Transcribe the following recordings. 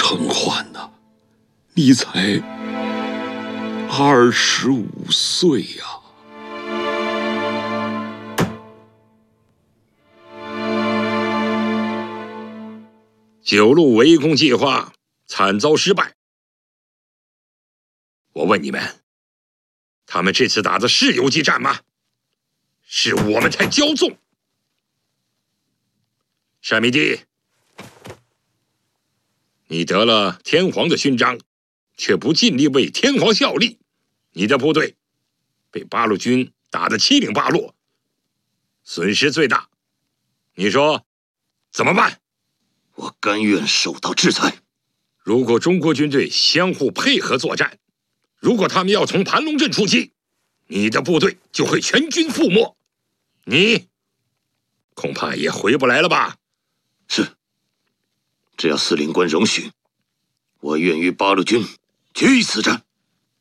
承焕呐，你才25岁呀！ 9路围攻计划惨遭失败。我问你们，他们这次打的是游击战吗？是我们太骄纵。单弥帝，你得了天皇的勋章，却不尽力为天皇效力，你的部队被八路军打得七零八落，损失最大。你说怎么办？ 我甘愿受到制裁。 如果中国军队相互配合作战，如果他们要从盘龙镇出击，你的部队就会全军覆没，你恐怕也回不来了吧？ 是，只要司令官容许，我愿与八路军决一死战。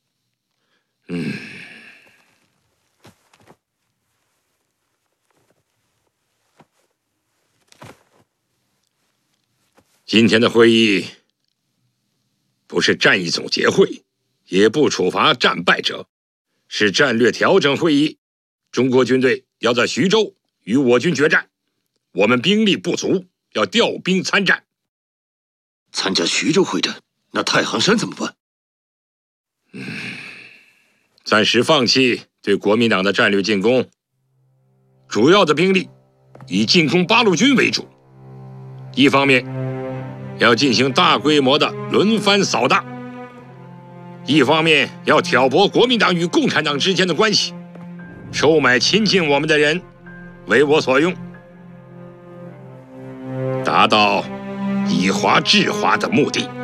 今天的会议不是战役总结会，也不处罚战败者，是战略调整会议。中国军队要在徐州与我军决战，我们兵力不足，要调兵参战。 参加徐州会战，那太行山怎么办？ 暂时放弃对国民党的战略进攻，主要的兵力以进攻八路军为主。一方面要进行大规模的轮番扫荡，一方面要挑拨国民党与共产党之间的关系，收买亲近我们的人为我所用，达到以华制华的目的。